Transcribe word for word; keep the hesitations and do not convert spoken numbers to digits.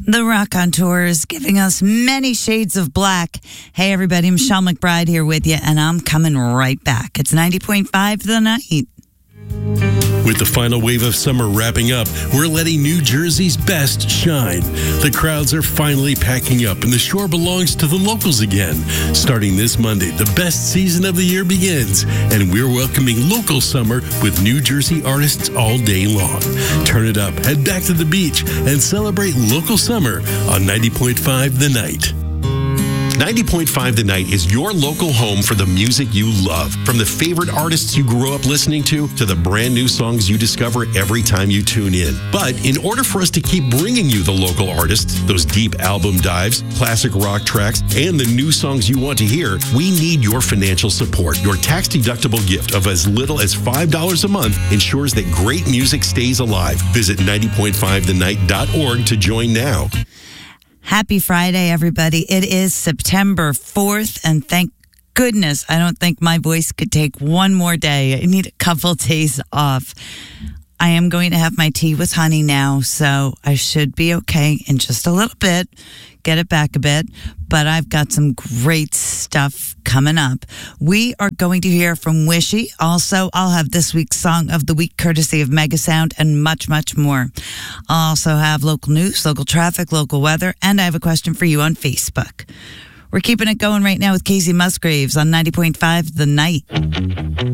The Raconteurs is giving us many shades of black. Hey, everybody, Michelle McBride here with you, and I'm coming right back. It's ninety point five The Night. With the final wave of summer wrapping up, we're letting New Jersey's best shine. The crowds are finally packing up, and the shore belongs to the locals again. Starting this Monday, the best season of the year begins, and we're welcoming local summer with New Jersey artists all day long. Turn it up, head back to the beach, and celebrate local summer on ninety point five The Night. ninety point five The Night is your local home for the music you love. From the favorite artists you grew up listening to, to the brand new songs you discover every time you tune in. But in order for us to keep bringing you the local artists, those deep album dives, classic rock tracks, and the new songs you want to hear, we need your financial support. Your tax-deductible gift of as little as five dollars a month ensures that great music stays alive. Visit ninety point five the night dot org to join now. Happy Friday, everybody. It is September fourth, and thank goodness I don't think my voice could take one more day. I need a couple days off. I am going to have my tea with honey now, so I should be okay in just a little bit. Get it back a bit. But I've got some great stuff coming up. We are going to hear from Wishy. Also, I'll have this week's Song of the Week courtesy of Megasound and much, much more. I'll also have local news, local traffic, local weather, and I have a question for you on Facebook. We're keeping it going right now with Casey Musgraves on ninety point five The Night.